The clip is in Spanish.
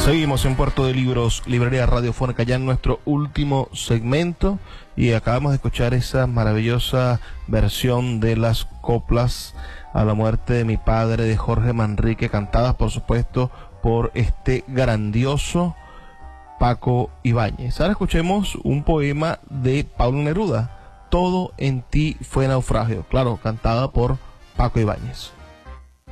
Seguimos en Puerto de Libros, librería radiofónica, ya en nuestro último segmento, y acabamos de escuchar esa maravillosa versión de las coplas a la muerte de mi padre de Jorge Manrique, cantadas por supuesto por este grandioso Paco Ibáñez. Ahora escuchemos un poema de Pablo Neruda, Todo en ti fue naufragio, claro, cantada por Paco Ibáñez.